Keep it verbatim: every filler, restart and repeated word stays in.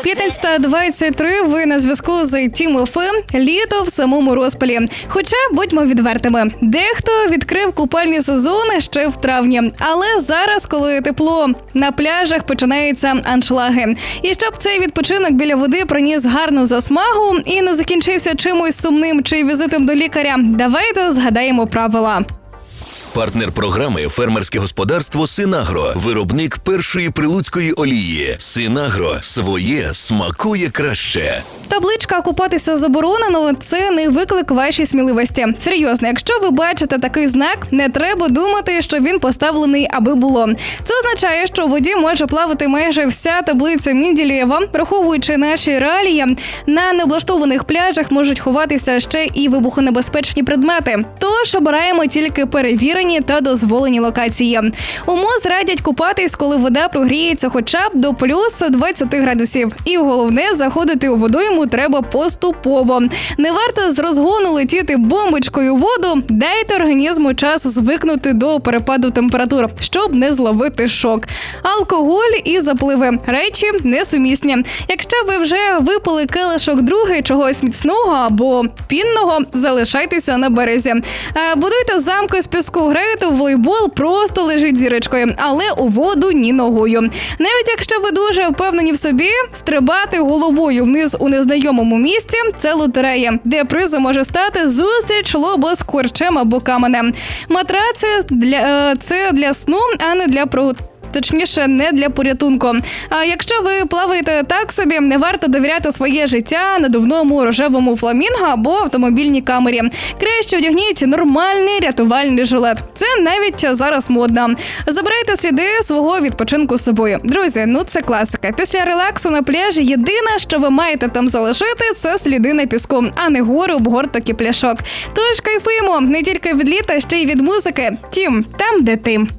п'ятнадцята двадцять три, ви на зв'язку з Тім еф ем. Літо в самому розпалі. Хоча, будьмо відвертими, дехто відкрив купальні сезони ще в травні. Але зараз, коли тепло, на пляжах починаються аншлаги. І щоб цей відпочинок біля води приніс гарну засмагу і не закінчився чимось сумним чи візитом до лікаря, давайте згадаємо правила. Партнер програми – фермерське господарство «Синагро», виробник першої прилуцької олії. «Синагро» – своє смакує краще. Табличка «Купатися заборонено» – це не виклик вашій сміливості. Серйозно, якщо ви бачите такий знак, не треба думати, що він поставлений, аби було. Це означає, що у воді може плавати майже вся таблиця Менделєєва. Враховуючи наші реалії, на необлаштованих пляжах можуть ховатися ще і вибухонебезпечні предмети. Тож обираємо тільки перевірені та дозволені локації. У МОЗ радять купатись, коли вода прогріється хоча б до плюс двадцять градусів. І головне, заходити у водойму треба поступово. Не варто з розгону летіти бомбочкою в воду, дайте організму час звикнути до перепаду температур, щоб не зловити шок. Алкоголь і запливи – речі несумісні. Якщо ви вже випили келишок другий чогось міцного або пінного, залишайтеся на березі. Будуйте замки з піску, грайте в волейбол, просто лежіть зірочкою, але у воду ні ногою. Навіть якщо ви дуже впевнені в собі, стрибати головою вниз у незнайомому місці – це лотерея, де призом може стати зустріч лоба з корчем або каменем. Матраци для, це для сну, а не для прогулянки. Точніше, не для порятунку. А якщо ви плаваєте так собі, не варто довіряти своє життя надувному рожевому фламінго або автомобільній камері. Краще одягніть нормальний рятувальний жилет. Це навіть зараз модно. Забирайте сліди свого відпочинку з собою. Друзі, ну це класика. Після релаксу на пляжі єдине, що ви маєте там залишити, це сліди на піску, а не гори обгорток і пляшок. Тож кайфуємо не тільки від літа, ще й від музики. Тім, там, де ти.